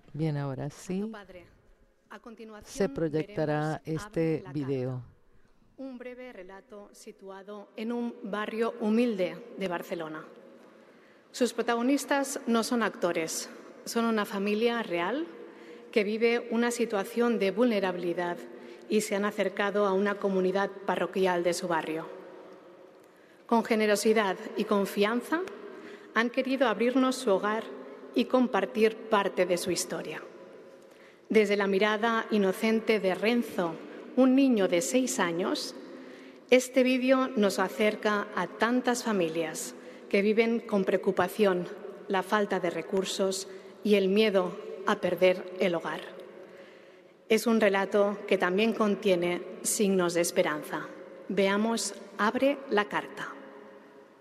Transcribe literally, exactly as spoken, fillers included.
Bien, ahora sí Santo Padre, a continuación se proyectará veremos este Abre la video. carta, un breve relato situado en un barrio humilde de Barcelona. Sus protagonistas no son actores, son una familia real que vive una situación de vulnerabilidad y se han acercado a una comunidad parroquial de su barrio. Con generosidad y confianza han querido abrirnos su hogar y compartir parte de su historia. Desde la mirada inocente de Renzo, un niño de seis años, este vídeo nos acerca a tantas familias que viven con preocupación la falta de recursos y el miedo a perder el hogar. Es un relato que también contiene signos de esperanza. Veamos Abre la carta.